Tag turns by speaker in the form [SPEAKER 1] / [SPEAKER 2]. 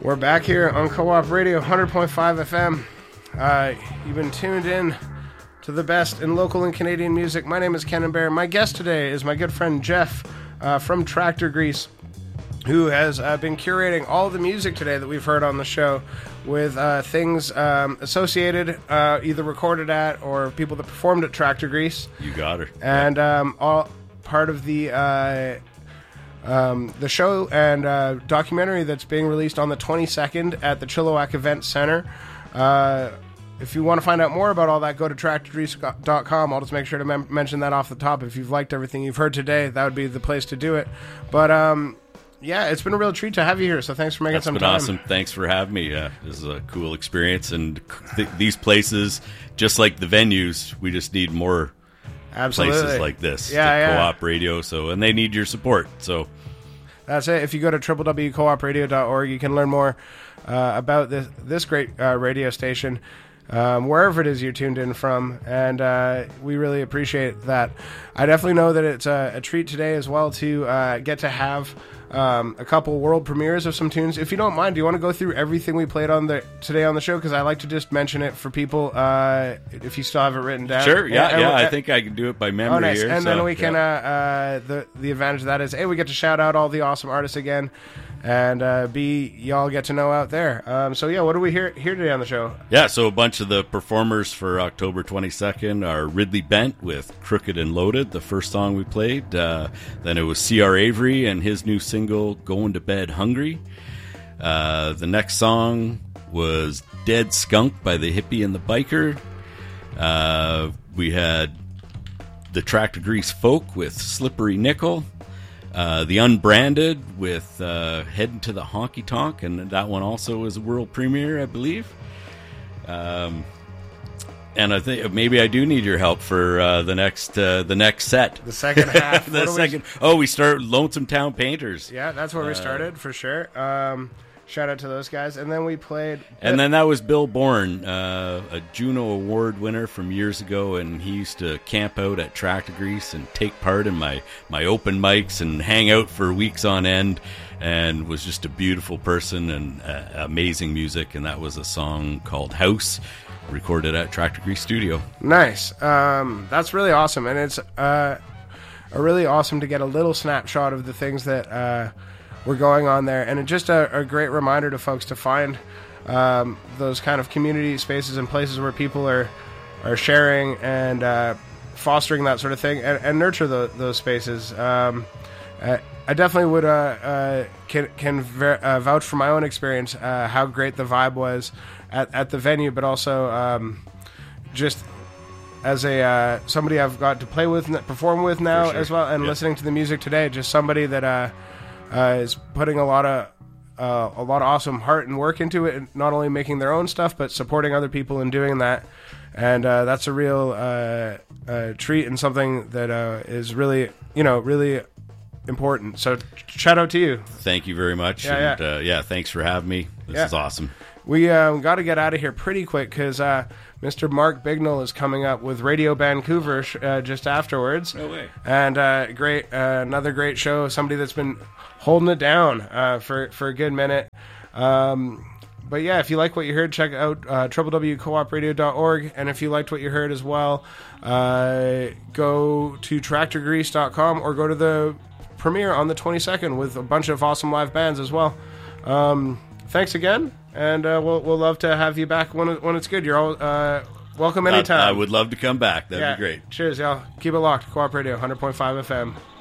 [SPEAKER 1] We're back here on Co-op Radio, 100.5 FM. You've been tuned in to the best in local and Canadian music. My name is Ken and Bear. My guest today is my good friend Jeff from Tractor Grease, who has been curating all the music today that we've heard on the show with things associated, either recorded at or people that performed at Tractor Grease.
[SPEAKER 2] You got her.
[SPEAKER 1] And all part of the show and documentary that's being released on the 22nd at the Chilliwack Event Center. If you want to find out more about all that, go to tractorgrease.com. I'll just make sure to mention that off the top. If you've liked everything you've heard today, that would be the place to do it. But yeah, it's been a real treat to have you here, so thanks for making some time.
[SPEAKER 2] That's been awesome. Thanks for having me. This is a cool experience, and these places, just like the venues, we just need more places like this. Co-op radio, and they need your support. So
[SPEAKER 1] that's it. If you go to www.coopradio.org, you can learn more about this great radio station, wherever it is you're tuned in from, and we really appreciate that. I definitely know that it's a treat today as well to get to have a couple world premieres of some tunes. If you don't mind, do you want to go through everything we played today on the show? Because I like to just mention it for people if you still have it written down.
[SPEAKER 2] Sure, I think I can do it by memory
[SPEAKER 1] nice.
[SPEAKER 2] here.
[SPEAKER 1] And then we can, the advantage of that is, A, we get to shout out all the awesome artists again, and B, y'all get to know out there. What do we hear today on the show?
[SPEAKER 2] Yeah, so a bunch of the performers for October 22nd are Ridley Bent with Crooked and Loaded, the first song we played. Then it was C.R. Avery and his new single, Going to Bed Hungry. The next song was Dead Skunk by the Hippie and the Biker. We had the Tractor Grease Folk with Slippery Nickel. The Unbranded with Heading to the Honky Tonk, and that one also was a world premiere, I believe. And I think maybe I do need your help for the next set.
[SPEAKER 1] The second half.
[SPEAKER 2] We start Lonesome Town Painters.
[SPEAKER 1] Yeah, that's where we started for sure. Shout out to those guys. And then we played...
[SPEAKER 2] And then that was Bill Bourne, a Juno Award winner from years ago, and he used to camp out at Tractor Grease and take part in my open mics and hang out for weeks on end, and was just a beautiful person and amazing music. And that was a song called House, recorded at Tractor Grease Studio.
[SPEAKER 1] Nice. That's really awesome. And it's really awesome to get a little snapshot of the things that... we're going on there, and it's just a great reminder to folks to find those kind of community spaces and places where people are sharing and fostering that sort of thing, and nurture those spaces. I definitely would can vouch for my own experience, how great the vibe was at the venue, but also just as a somebody I've got to play with, perform with now as well, and listening to the music today, just somebody that is putting a lot of awesome heart and work into it, and not only making their own stuff, but supporting other people in doing that. And that's a real treat, and something that is really, really important. So shout out to you.
[SPEAKER 2] Thank you very much. Thanks for having me. This is awesome. We
[SPEAKER 1] got to get out of here pretty quick, because Mr. Mark Bignell is coming up with Radio Vancouver just afterwards.
[SPEAKER 2] No way.
[SPEAKER 1] And another great show. Somebody that's been holding it down for a good minute. But yeah, if you like what you heard, check out www.coopradio.org. And if you liked what you heard as well, go to tractorgrease.com or go to the premiere on the 22nd with a bunch of awesome live bands as well. Thanks again. And we'll love to have you back when it's good. You're all welcome anytime.
[SPEAKER 2] I would love to come back. That'd be great.
[SPEAKER 1] Cheers, y'all. Keep it locked. Co-op Radio, 100.5 FM.